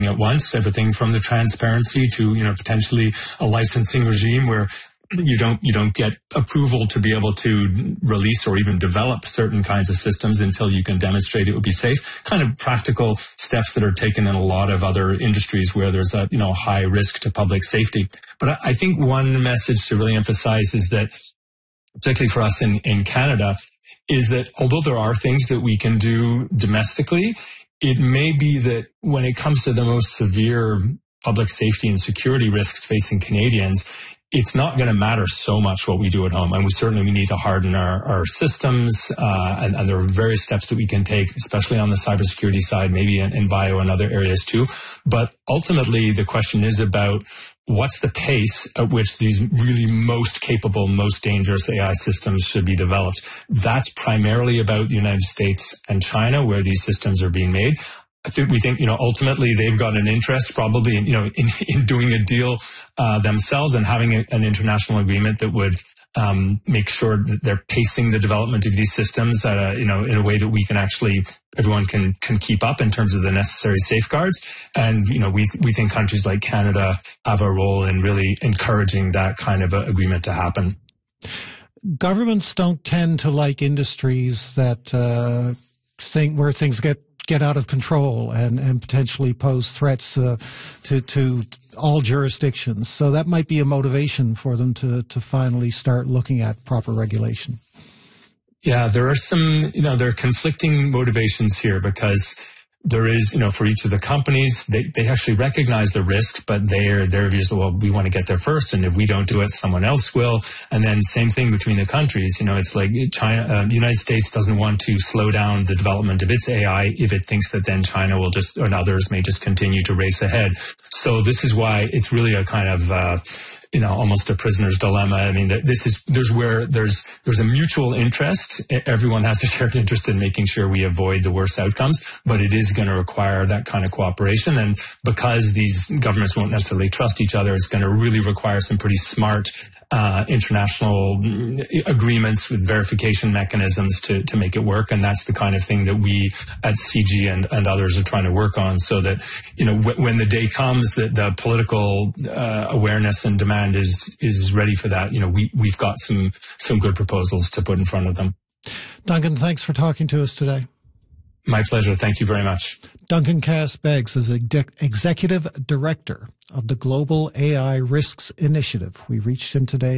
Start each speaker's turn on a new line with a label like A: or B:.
A: at once, everything from the transparency to, potentially a licensing regime where you don't get approval to be able to release or even develop certain kinds of systems until you can demonstrate it would be safe. Kind of practical steps that are taken in a lot of other industries where there's a, high risk to public safety. But I think one message to really emphasize is that, particularly for us in Canada, is that although there are things that we can do domestically, it may be that when it comes to the most severe public safety and security risks facing Canadians, it's not going to matter so much what we do at home. And we need to harden our systems, and there are various steps that we can take, especially on the cybersecurity side, maybe in bio and other areas too. But ultimately, the question is about what's the pace at which these really most capable, most dangerous AI systems should be developed. That's primarily about the United States and China, where these systems are being made. We think, ultimately they've got an interest probably in doing a deal themselves and having an international agreement that would make sure that they're pacing the development of these systems in a way that we can everyone can keep up in terms of the necessary safeguards. And, we think countries like Canada have a role in really encouraging that kind of agreement to happen.
B: Governments don't tend to like industries that where things get out of control and potentially pose threats to all jurisdictions. So that might be a motivation for them to finally start looking at proper regulation.
A: Yeah, there are there are conflicting motivations here because there is, for each of the companies, they actually recognize the risk, but their views, well, we want to get there first, and if we don't do it, someone else will. And then same thing between the countries. It's like China, the United States doesn't want to slow down the development of its AI if it thinks that then China will or others may just continue to race ahead. So this is why it's really a kind of, almost a prisoner's dilemma. I mean, there's a mutual interest. Everyone has a shared interest in making sure we avoid the worst outcomes, but it is going to require that kind of cooperation. And because these governments won't necessarily trust each other, it's going to really require some pretty smart international agreements with verification mechanisms to make it work. And that's the kind of thing that we at CIGI and others are trying to work on, so that, when the day comes that the political awareness and demand is ready for that, we've got some good proposals to put in front of them.
B: Duncan, thanks for talking to us today.
A: My pleasure. Thank you very much.
B: Duncan Cass-Beggs is Executive Director of the Global AI Risks Initiative. We reached him today